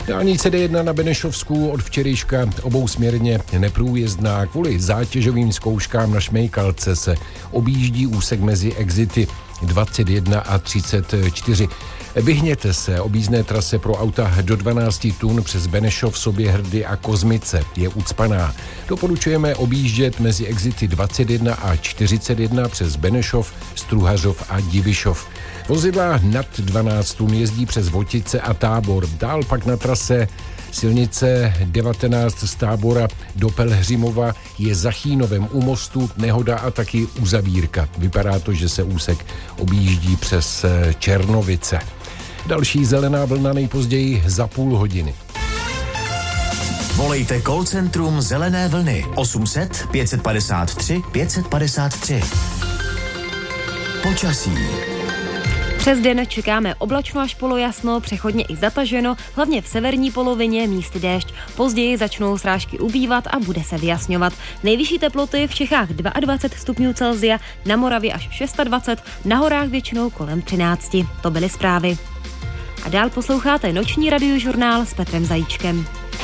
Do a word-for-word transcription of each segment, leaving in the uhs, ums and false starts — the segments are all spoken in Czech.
Dálnice D jedna na Benešovsku od včerejška obousměrně neprůjezdná. Kvůli zátěžovým zkouškám na Šmejkalce se objíždí úsek mezi exity dvacet jedna a třicet čtyři. Vyhněte se objízdné trase pro auta do dvanáct tun přes Benešov, Soběhrdy a Kozmice. Je ucpaná. Doporučujeme objíždět mezi exity dvacet jedna a čtyřicet jedna přes Benešov, Struhařov a Divišov. Vozidla nad dvanáct tun jezdí přes Votice a Tábor. Dál pak na trase silnice devatenáct z Tábora do Pelhřimova je za Chýnovem u mostu nehoda a taky uzavírka. Vypadá to, že se úsek objíždí přes Černovice. Další zelená vlna nejpozději za půl hodiny. Volejte call centrum Zelené vlny osm set pět padesát tři pět padesát tři. Počasí. Přes den čekáme oblačno až polojasno, přechodně i zataženo, hlavně v severní polovině místy déšť. Později začnou srážky ubývat a bude se vyjasňovat. Nejvyšší teploty v Čechách dvacet dva stupňů Celsia, na Moravě až dvacet šest, na horách většinou kolem třináct. To byly zprávy. A dál posloucháte noční radiožurnál s Petrem Zajíčkem.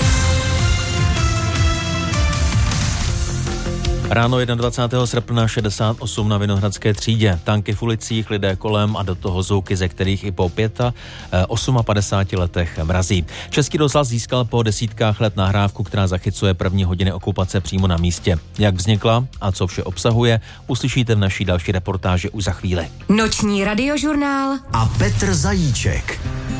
Ráno dvacátého prvního srpna šedesát osm na Vinohradské třídě. Tanky v ulicích, lidé kolem a do toho zvuky, ze kterých i po padesát osm letech mrazí. Český rozhlas získal po desítkách let nahrávku, která zachycuje první hodiny okupace přímo na místě. Jak vznikla a co vše obsahuje, uslyšíte v naší další reportáži už za chvíli. Noční radiožurnál a Petr Zajíček.